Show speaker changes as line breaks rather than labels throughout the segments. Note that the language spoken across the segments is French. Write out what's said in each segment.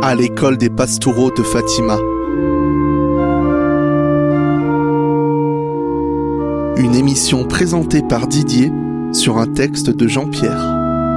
à l'école des Pastoureaux de Fatima. Une émission présentée par Didier sur un texte de Jean-Pierre.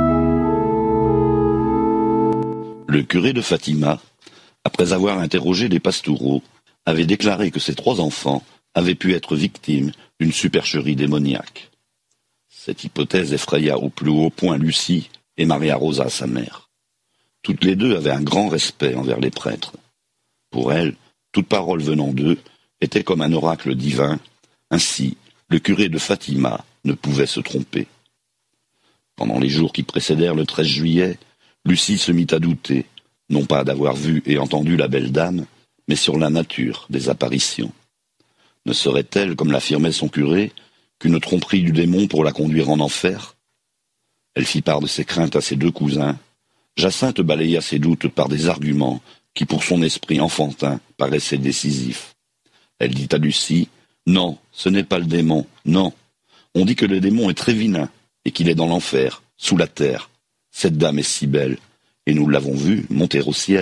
Le curé de Fatima, après avoir interrogé les Pastoureaux, avait déclaré que ses 3 enfants avaient pu être victimes d'une supercherie démoniaque. Cette hypothèse effraya au plus haut point Lucie et Maria Rosa, sa mère. Toutes les deux avaient un grand respect envers les prêtres. Pour elles, toute parole venant d'eux était comme un oracle divin. Ainsi, le curé de Fatima ne pouvait se tromper. Pendant les jours qui précédèrent le 13 juillet, Lucie se mit à douter, non pas d'avoir vu et entendu la belle dame, mais sur la nature des apparitions. Ne serait-elle, comme l'affirmait son curé, qu'une tromperie du démon pour la conduire en enfer? Elle fit part de ses craintes à ses 2 cousins. Jacinthe balaya ses doutes par des arguments qui, pour son esprit enfantin, paraissaient décisifs. Elle dit à Lucie: « Non, ce n'est pas le démon, non. On dit que le démon est très vilain et qu'il est dans l'enfer, sous la terre. Cette dame est si belle, et nous l'avons vue monter au ciel. »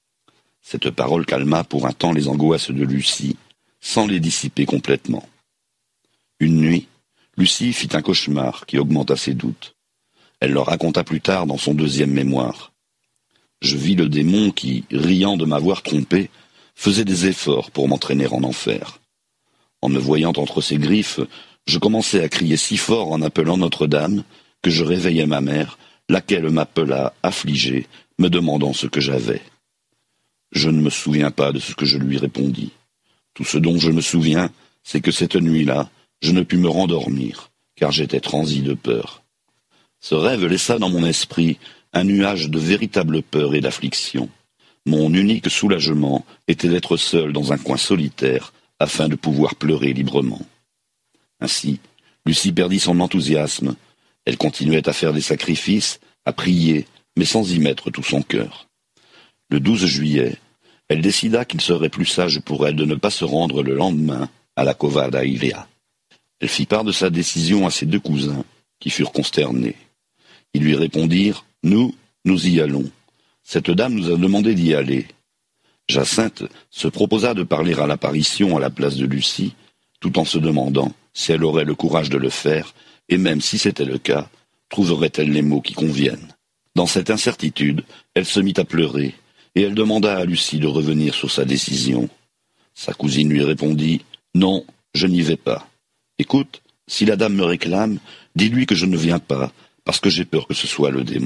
Cette parole calma pour un temps les angoisses de Lucie, sans les dissiper complètement. Une nuit, Lucie fit un cauchemar qui augmenta ses doutes. Elle le raconta plus tard dans son 2e mémoire. Je vis le démon qui, riant de m'avoir trompé, faisait des efforts pour m'entraîner en enfer. En me voyant entre ses griffes, je commençai à crier si fort en appelant Notre-Dame que je réveillai ma mère, laquelle m'appela affligée, me demandant ce que j'avais. Je ne me souviens pas de ce que je lui répondis. Tout ce dont je me souviens, c'est que cette nuit-là, je ne pus me rendormir, car j'étais transi de peur. Ce rêve laissa dans mon esprit un nuage de véritable peur et d'affliction. Mon unique soulagement était d'être seul dans un coin solitaire, afin de pouvoir pleurer librement. Ainsi, Lucie perdit son enthousiasme. Elle continuait à faire des sacrifices, à prier, mais sans y mettre tout son cœur. Le 12 juillet, elle décida qu'il serait plus sage pour elle de ne pas se rendre le lendemain à la Cova da Iria. Elle fit part de sa décision à ses 2 cousins, qui furent consternés. Ils lui répondirent: « Nous y allons. Cette dame nous a demandé d'y aller. » Jacinthe se proposa de parler à l'apparition à la place de Lucie, tout en se demandant si elle aurait le courage de le faire, et même si c'était le cas, trouverait-elle les mots qui conviennent. Dans cette incertitude, elle se mit à pleurer, et elle demanda à Lucie de revenir sur sa décision. Sa cousine lui répondit: « Non, je n'y vais pas. Écoute, si la dame me réclame, dis-lui que je ne viens pas, parce que j'ai peur que ce soit le démon. »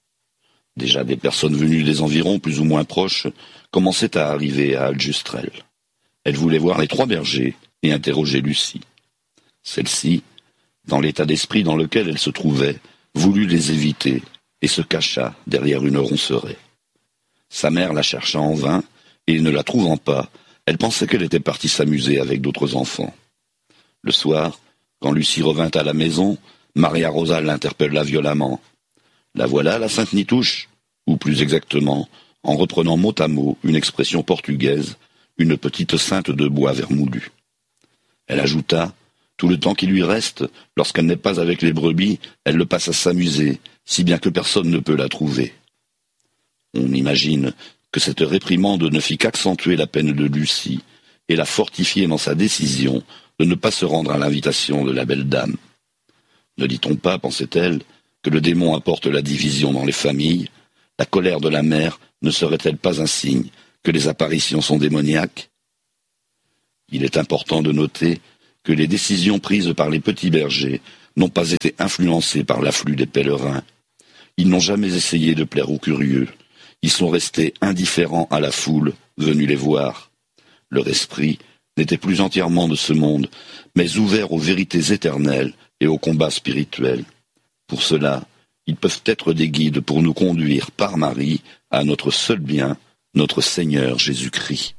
Déjà des personnes venues des environs plus ou moins proches commençaient à arriver à Aljustrel. Elles voulaient voir les 3 bergers et interroger Lucie. Celle-ci, dans l'état d'esprit dans lequel elle se trouvait, voulut les éviter et se cacha derrière une ronceraie. Sa mère la chercha en vain, et ne la trouvant pas, elle pensait qu'elle était partie s'amuser avec d'autres enfants. Le soir, quand Lucie revint à la maison, Maria Rosa l'interpella violemment. « La voilà, la Sainte Nitouche ?» Ou plus exactement, en reprenant mot à mot une expression portugaise, une petite sainte de bois vermoulu. Elle ajouta: « Tout le temps qui lui reste, lorsqu'elle n'est pas avec les brebis, elle le passe à s'amuser, si bien que personne ne peut la trouver. » On imagine que cette réprimande ne fit qu'accentuer la peine de Lucie et la fortifier dans sa décision de ne pas se rendre à l'invitation de la belle dame. Ne dit-on pas, pensait-elle, que le démon apporte la division dans les familles? La colère de la mère ne serait-elle pas un signe que les apparitions sont démoniaques? Il est important de noter que les décisions prises par les petits bergers n'ont pas été influencées par l'afflux des pèlerins. Ils n'ont jamais essayé de plaire aux curieux. Ils sont restés indifférents à la foule venue les voir. Leur esprit n'était plus entièrement de ce monde, mais ouvert aux vérités éternelles et aux combats spirituels. Pour cela, ils peuvent être des guides pour nous conduire par Marie à notre seul bien, notre Seigneur Jésus-Christ.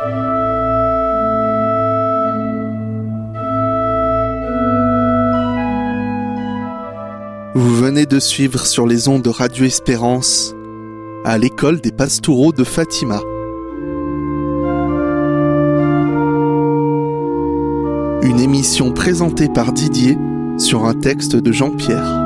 Vous venez de suivre sur les ondes de Radio Espérance à l'école des Pastoureaux de Fatima. Une émission présentée par Didier sur un texte de Jean-Pierre.